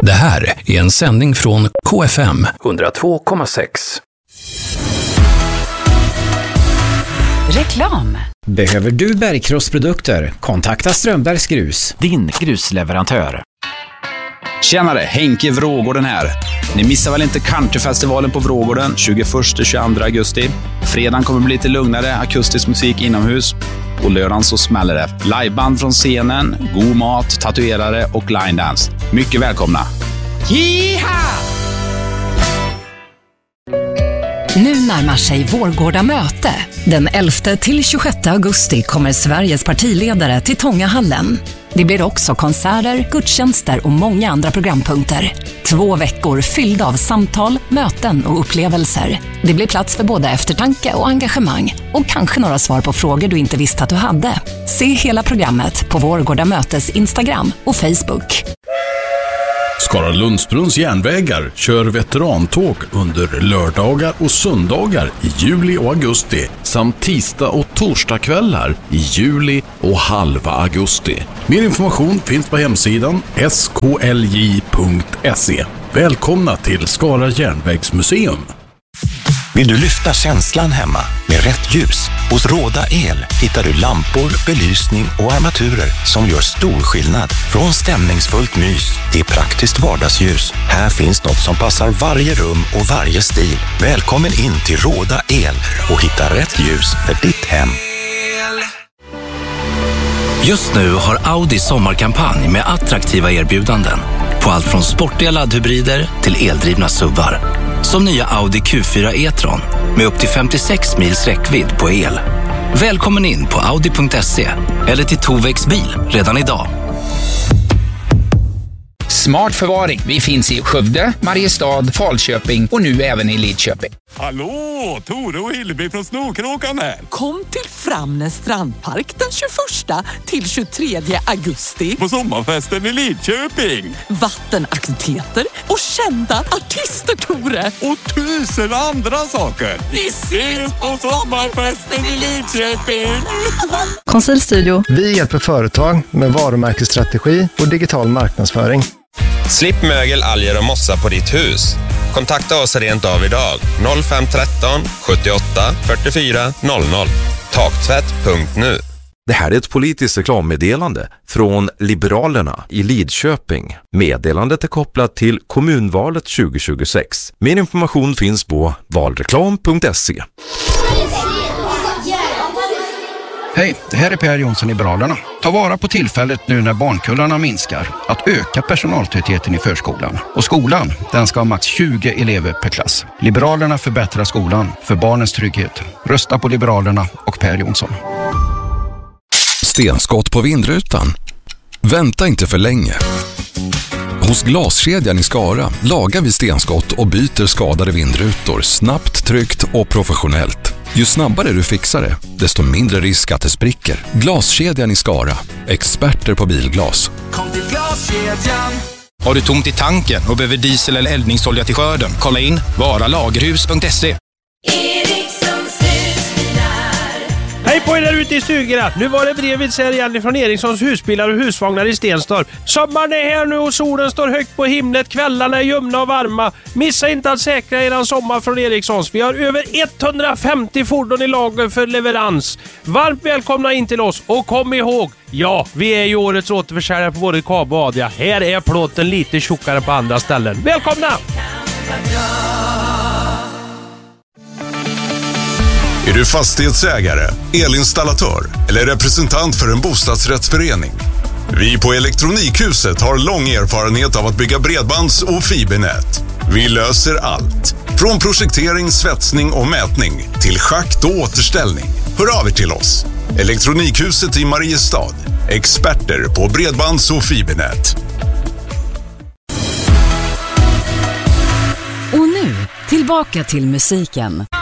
Det här är en sändning från KFM 102,6. Reklam. Behöver du bergkrossprodukter? Kontakta Strömbergs Grus. Din grusleverantör. Tjenare, Henke Vrågården här. Ni missar väl inte Countryfestivalen på Vrågården 21-22 augusti. Fredagen kommer bli lite lugnare, akustisk musik inomhus. På lördagen så smäller det. Liveband från scenen, god mat, tatuerare och line dance. Mycket välkomna. Jiha! Nu närmar sig Vårgårda möte. Den 11-26 augusti kommer Sveriges partiledare till Tångahallen. Det blir också konserter, gudstjänster och många andra programpunkter. 2 veckor fyllda av samtal, möten och upplevelser. Det blir plats för både eftertanke och engagemang. Och kanske några svar på frågor du inte visste att du hade. Se hela programmet på Vårgårda mötes Instagram och Facebook. Skara Lundsbrunns järnvägar kör veterantåg under lördagar och söndagar i juli och augusti samt tisdag och torsdagskvällar i juli och halva augusti. Mer information finns på hemsidan sklj.se. Välkomna till Skara järnvägsmuseum. Vill du lyfta känslan hemma med rätt ljus? Hos Råda El hittar du lampor, belysning och armaturer som gör stor skillnad. Från stämningsfullt mys till praktiskt vardagsljus. Här finns något som passar varje rum och varje stil. Välkommen in till Råda El och hitta rätt ljus för ditt hem. Just nu har Audi sommarkampanj med attraktiva erbjudanden på allt från sportiga laddhybrider till eldrivna SUVar. Som nya Audi Q4 e-tron med upp till 56 mils räckvidd på el. Välkommen in på audi.se eller till Tovex bil redan idag. Smart förvaring. Vi finns i Skövde, Mariestad, Falköping och nu även i Lidköping. Hallå, Tore och Hillevi från Snorkråkan här. Kom till Framnäs strandpark den 21 till 23 augusti. På sommarfesten i Lidköping. Vattenaktiviteter och kända artister, Tore. Och 1000 andra saker. Vi ses på sommarfesten i Lidköping. Konsultstudio. Vi hjälper företag med varumärkesstrategi och digital marknadsföring. Slipp mögel, alger och mossa på ditt hus. Kontakta oss rent av idag. 0513 78 44 00. Taktvätt.nu. Det här är ett politiskt reklammeddelande från Liberalerna i Lidköping. Meddelandet är kopplat till kommunvalet 2026. Mer information finns på valreklam.se. Hej, det här är Per Jonsson, Liberalerna. Ta vara på tillfället nu när barnkullarna minskar att öka personaltätheten i förskolan. Och skolan, den ska ha max 20 elever per klass. Liberalerna förbättrar skolan för barnens trygghet. Rösta på Liberalerna och Per Jonsson. Stenskott på vindrutan? Vänta inte för länge. Hos Glaskedjan i Skara lagar vi stenskott och byter skadade vindrutor snabbt, tryggt och professionellt. Ju snabbare du fixar det, desto mindre risk att det spricker. Glaskedjan i Skara. Experter på bilglas. Kom till Glaskedjan. Har du tomt i tanken och behöver diesel eller eldningsolja till skörden? Kolla in varalagerhus.se. Hej på er där ute i stugorna. Nu var det brevet här igen från Erikssons husbilar och husvagnar i Stenstorp. Sommaren är här nu och solen står högt på himlet. Kvällarna är ljumna och varma. Missa inte att säkra eran sommar från Erikssons. Vi har över 150 fordon i lager för leverans. Varmt välkomna in till oss och kom ihåg, ja, vi är ju årets återförsäljare på både Kab och Adria. Här är plåten lite tjockare på andra ställen. Välkomna! Är du fastighetsägare, elinstallatör eller representant för en bostadsrättsförening? Vi på Elektronikhuset har lång erfarenhet av att bygga bredbands- och fibernät. Vi löser allt. Från projektering, svetsning och mätning till schakt och återställning. Hör av er till oss. Elektronikhuset i Mariestad. Experter på bredbands- och fibernät. Och nu, tillbaka till musiken.